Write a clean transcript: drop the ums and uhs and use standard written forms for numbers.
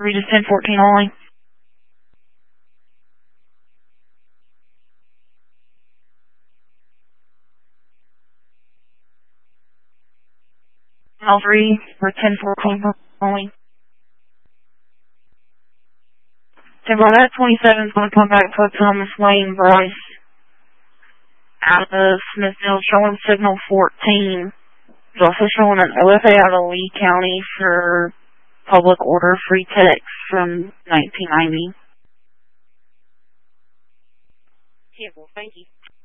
Regis 1014 only. L3 for 1014 only. Timber, that 27 is going to come back for Thomas Wayne Bryce out of Smithville, showing signal 14. It's also showing an OFA out of Lee County for public order free text from 1990. Yeah, well, thank you.